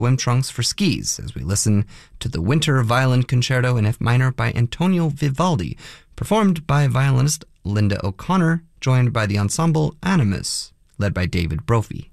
swim trunks for skis as we listen to the Winter Violin Concerto in F minor by Antonio Vivaldi, performed by violinist Linda O'Connor, joined by the ensemble Animus, led by David Brophy.